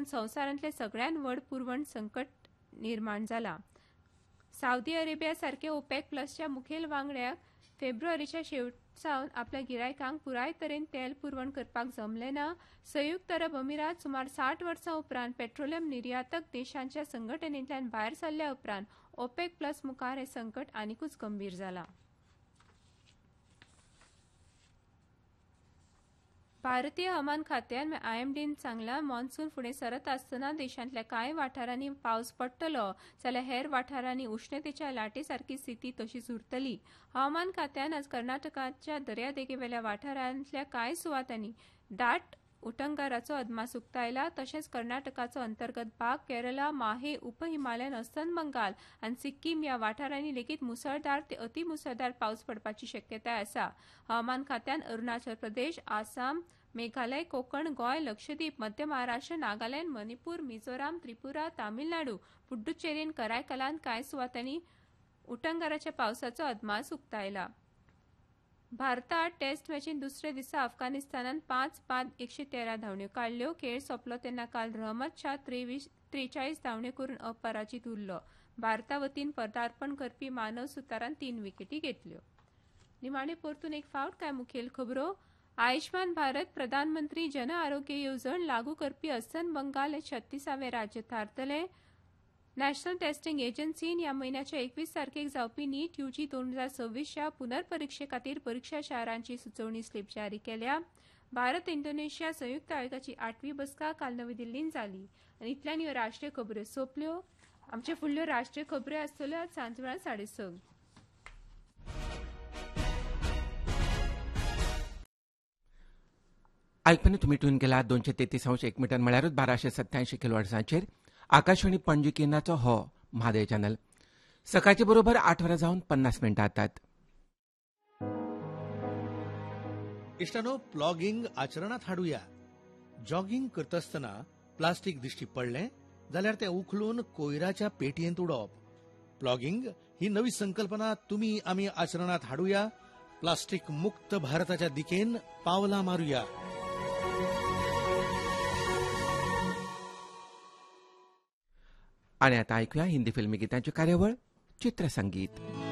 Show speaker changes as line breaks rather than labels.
लागून संवसारांतले सगळ्यात व्हड पुरवण संकट निर्माण जाला. सावदी अरेबिया सारखे ओपेक प्लसच्या मुखेल वांगड्याक फेब्रुवारीच्या शेवटसावन आपल्या गिरायकांक पुराय तरेन तेल पुरवण करपाक जमलें ना. संयुक्त अरब अमिरात सुमार 60 वर्सां उपरांत पेट्रोलियम निर्यातक देशांच्या संघटनेंतल्यान भायर सरल्या उपरांत ओपेक प्लस मुखार हें संकट आनीकूच गंभीर जालां. भारतीय हवामान खात्यान IMDन सांगलां मॉन्सून फुडें सरत आसतना देशांतल्या कांय वाठारांनी पावस पडटलो जाल्यार हेर वाठारांनी उश्णतेच्या लाटे सारकी स्थिती तशीच उरतली. हवामान खात्यान आज कर्नाटकाच्या दर्यादेगेवेल्या वाठारांतल्या कांय सुवातांनी दाट उटंगाराचो अदमास उक्तायला. तशेंच कर्नाटकाचो अंतर्गत भाग, केरळा, माहे, उपहिमालयन, अस्तंत बंगाल आनी सिक्कीम ह्या वाठारांनी लेगीत मुसळधार ते अतिमुसळधार पावस पडपाची शक्यताय आसा. हवामान खात्यान अरुणाचल प्रदेश, आसाम, मेघालय, कोकण, गोंय, लक्षद्वीप, मध्य महाराष्ट्र, नागालँड, मणिपूर, मिझोराम, त्रिपुरा, तामिळनाडू, पुड्डुचेरी, करायकलांत कांय सुवातांनी उटंगाराच्या पावसाचो अदमास उक्तायला. भारतात टेस्ट मॅचीन दुसरे दिसा अफगाणिस्तानान 5-113 धांवड्यो काडल्यो. खेळ सोंपलो तेन्ना काल रहमत शाह 43 धांवड्यो करून अपराजीत उरलो. भारता वतीन पदार्पण करपी मानव सुतारान 3 विकेटी घेतल्यो. निमाणे परतून एक फावट काय मुखेल खबरो. आयुष्मान भारत प्रधानमंत्री जन आरोग्य येवजण लागू करपी अस्तंत बंगाल हे 36वें राज्य थारतले. नॅशनल टेस्टिंग एजन्सीन ह्या म्हयन्याच्या 21 तारखेक जावपी नीट UG 2026च्या पुनर्परीक्षे खातीर परीक्षा शारांची सुचोवणी स्लीप जारी केल्या. भारत इंडोनेशिया संयुक्त आयोगाची 8वी बसका काल नवी दिल्लींत जाली. आनी इतल्यान ह्यो राष्ट्रीय खबरो सोंपल्यो. आमच्यो फुडल्यो राष्ट्रीय खबरो आसतल्यो आज सांजवेळा 6:30.
आयकून तुमी ट्यून केला 233.1 मीटर म्हळ्यारूच 1287 किलोहर्ट्झांचेर आकाशवाणी पणजी केंद्राचो हो म्हादय चॅनल. सकाळचे बरोबर 8:50 जातात.
इश्टानो, प्लॉगिंग आचरणात हाडुया. जॉगिंग करतासतना प्लास्टीक दिश्टी पडलें जाल्यार तें उखलून कोयराच्या पेटयेंत उडोवप. प्लॉगिंग ही नवी संकल्पना तुमी आमी आचरणात हाडुया. प्लास्टीक मुक्त भारताच्या दिकेन पावलां मारुया.
आणि आता ऐकूया हिंदी फिल्मी गीतांची कार्यावळ चित्रसंगीत.